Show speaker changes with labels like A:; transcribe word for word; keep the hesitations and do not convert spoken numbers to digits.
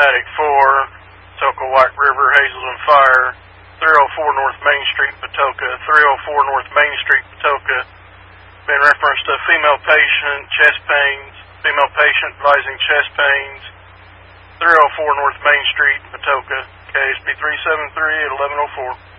A: Matic four, Patoka White River, Hazelden Fire, three oh four North Main Street, Patoka, three oh four North Main Street, Patoka. Been referenced to female patient, chest pains, female patient advising chest pains, three oh four North Main Street, Patoka, K S B three seven three at eleven oh four.